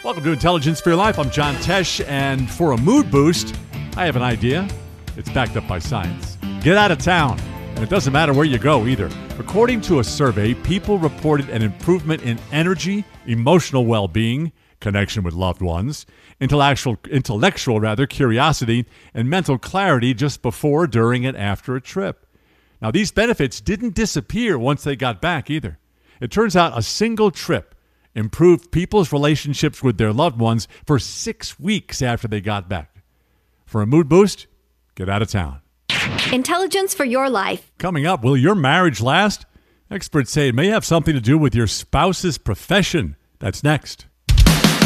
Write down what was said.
Welcome to Intelligence for Your Life. I'm John Tesh, and for a mood boost, I have an idea. It's backed up by science. Get out of town. And it doesn't matter where you go either. According to a survey, people reported an improvement in energy, emotional well-being, connection with loved ones, intellectual curiosity, and mental clarity just before, during, and after a trip. Now, these benefits didn't disappear once they got back either. It turns out a single trip improved people's relationships with their loved ones for 6 weeks after they got back. For a mood boost, get out of town. Intelligence for your life. Coming up, will your marriage last? Experts say it may have something to do with your spouse's profession. That's next.